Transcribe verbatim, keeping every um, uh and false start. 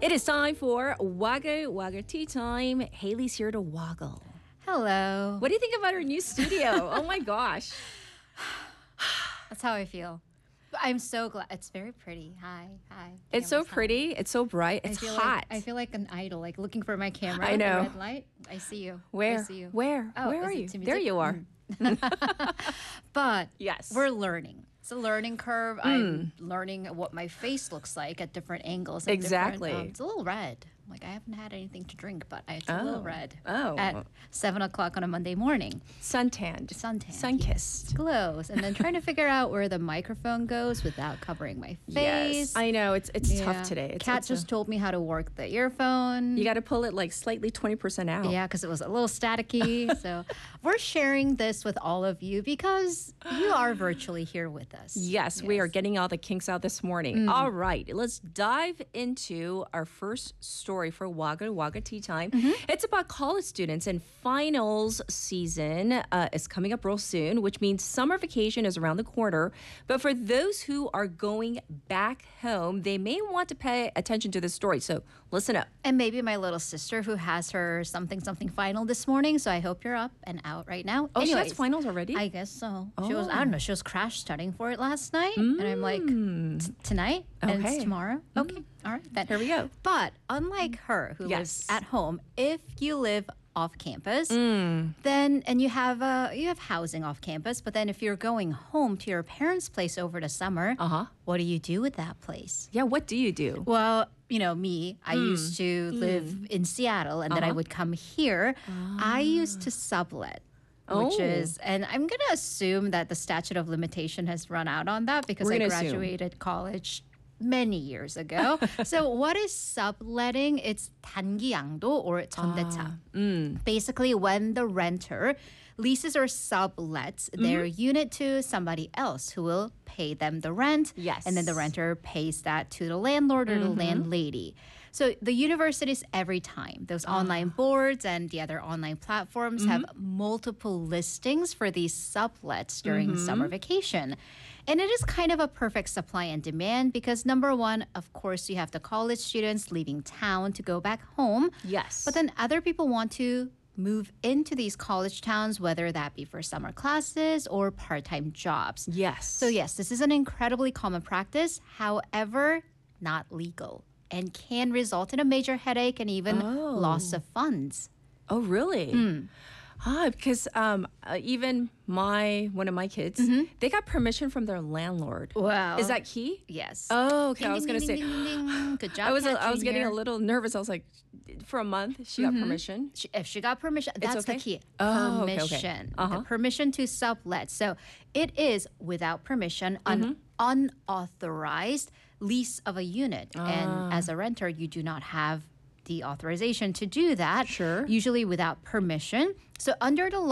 It is time for Waggle Waggle Tea Time. Haley's here to woggle. Hello. What do you think about our new studio? Oh my gosh. That's how I feel. I'm so glad. It's very pretty. Hi, hi. It's so Camera's on. pretty. It's so bright. I It's feel hot. Like, I feel like an idol, like looking for my camera. I know. The red light. I see you. Where? I see you. Where? Oh, Where is are it you? to There music? you are. Mm. But Yes. we're learning. It's a learning curve. I'm learning what my face looks like at different angles. at different- Exactly. um, it's a little red. Like I haven't had anything to drink, but it's a little Oh. red. Oh. At seven o'clock on a Monday morning. Suntanned. Suntanned, Sun-kissed. Glows, and then trying to figure out where the microphone goes without covering my face. Yes. I know. It's it's Yeah. tough today. It's, Kat it's a- just told me how to work the earphone. you got to pull it like slightly twenty percent out. Yeah, because it was a little staticky. So we're sharing this with all of you because you are virtually here with us. Yes, we are getting all the kinks out this morning. All right, let's dive into our first story for Wagga Wagga Tea Time. It's about college students, and finals season uh, is coming up real soon, which means summer vacation is around the corner. But for those who are going back home, they may want to pay attention to this story. So listen up. And maybe my little sister who has her something something final this morning. So I hope you're up and out right now. Oh, she has Anyways, finals already? I guess so. She was, I don't know, she was crash studying for it last night. And I'm like, "T- tonight? And Okay. it's tomorrow? Okay. All right. Then. Here we go. But unlike her who lives Yes. at home, if you live off campus, Mm. then and you have uh, you have housing off campus, but then if you're going home to your parents' place over the summer, Uh-huh. what do you do with that place? Yeah, what do you do? Well, you know, me, I Mm. used to live in Seattle and then I Uh-huh. would come here. I used to sublet. Which Oh. is, and I'm going to assume that the statute of limitation has run out on that because We're I gonna assume. graduated college many years ago. So what is subletting? It's 단기양도 or 전대차. Mm. Basically, when the renter leases or sublets their Mm-hmm. unit to somebody else who will pay them the rent. Yes. And then the renter pays that to the landlord or the Mm-hmm. landlady. So the universities every time, those Ah. online boards and the other online platforms have Mm-hmm. multiple listings for these sublets during Mm-hmm. summer vacation. And it is kind of a perfect supply and demand because number one, of course, you have the college students leaving town to go back home. Yes. But then other people want to move into these college towns, whether that be for summer classes or part-time jobs. Yes. So yes, this is an incredibly common practice, however, not legal and can result in a major headache and even Oh. loss of funds. Oh, really? Hmm. Ah, because um, uh, even my one of my kids, they got permission from their landlord. Wow. Is that key? Yes. Oh, okay. I was Ding, gonna ding, say. ding, ding, ding. Good job. I was Kat I was getting a Junior. little nervous. I was like, for a month, she got permission. She- If she got permission, that's okay? the key. Oh, okay, okay. Permission. Uh-huh. The permission to sublet. So it is without permission, an unauthorized lease of a unit. Ah. And as a renter, you do not have the authorization to do that. Sure. Usually without permission. So under the law,